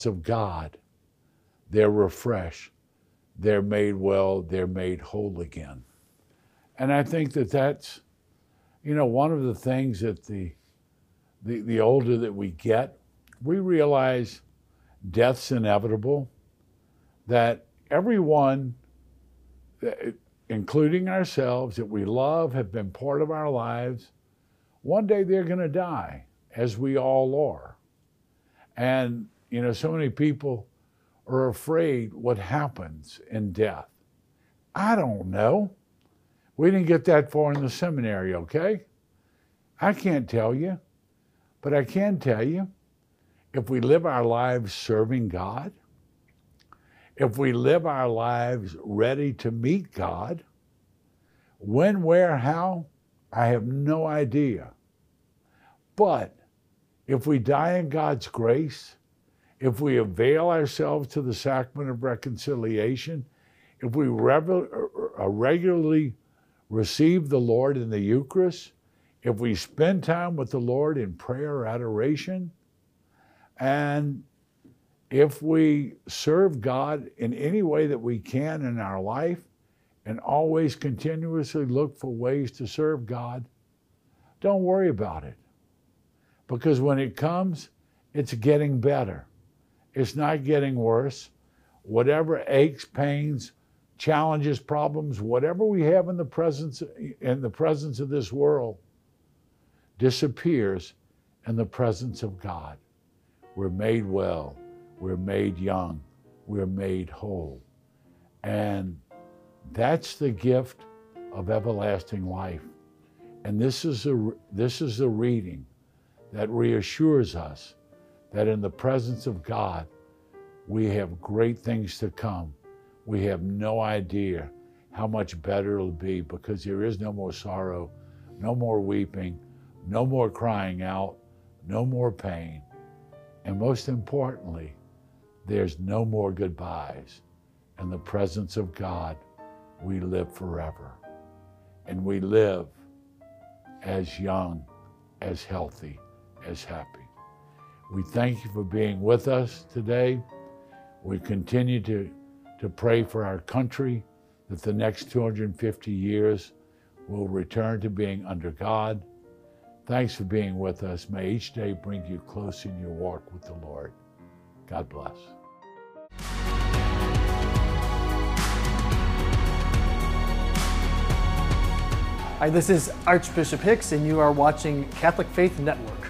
of God, they're refreshed, they're made well, they're made whole again. And I think that that's, one of the things that the older that we get, we realize death's inevitable, that everyone, including ourselves, that we love, have been part of our lives, one day they're going to die, as we all are. And, so many people are afraid what happens in death. I don't know. We didn't get that far in the seminary, okay? I can't tell you, but I can tell you, if we live our lives serving God, if we live our lives ready to meet God, when, where, how, I have no idea. But if we die in God's grace, if we avail ourselves to the sacrament of reconciliation, if we regularly receive the Lord in the Eucharist, if we spend time with the Lord in prayer or adoration, and if we serve God in any way that we can in our life, and always continuously look for ways to serve God, don't worry about it. Because when it comes, it's getting better. It's not getting worse. Whatever aches, pains, challenges, problems, whatever we have in the presence of this world disappears in the presence of God. We're made well, we're made young, we're made whole. And that's the gift of everlasting life. And this is a reading that reassures us that in the presence of God, we have great things to come. We have no idea how much better it'll be, because there is no more sorrow, no more weeping, no more crying out, no more pain. And most importantly, there's no more goodbyes. In the presence of God, we live forever. And we live as young, as healthy, as happy. We thank you for being with us today. We continue to pray for our country, that the next 250 years will return to being under God. Thanks for being with us. May each day bring you close in your walk with the Lord. God bless. Hi, this is Archbishop Hicks, and you are watching Catholic Faith Network.